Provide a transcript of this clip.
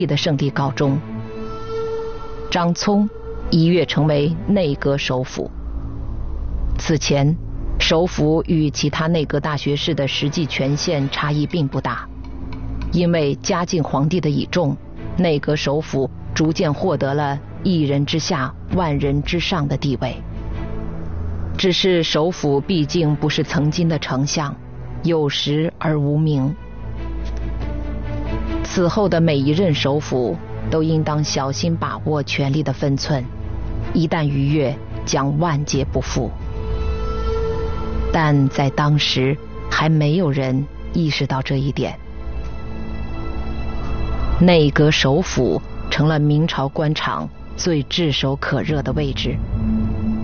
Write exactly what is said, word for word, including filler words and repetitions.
的胜利告终。张聪一跃成为内阁首辅。此前，首辅与其他内阁大学士的实际权限差异并不大，因为嘉靖皇帝的倚重，内阁首辅逐渐获得了一人之下万人之上的地位。只是首辅毕竟不是曾经的丞相，有实而无名。此后的每一任首辅都应当小心把握权力的分寸，一旦逾越，将万劫不复。但在当时，还没有人意识到这一点。内阁首辅成了明朝官场最炙手可热的位置。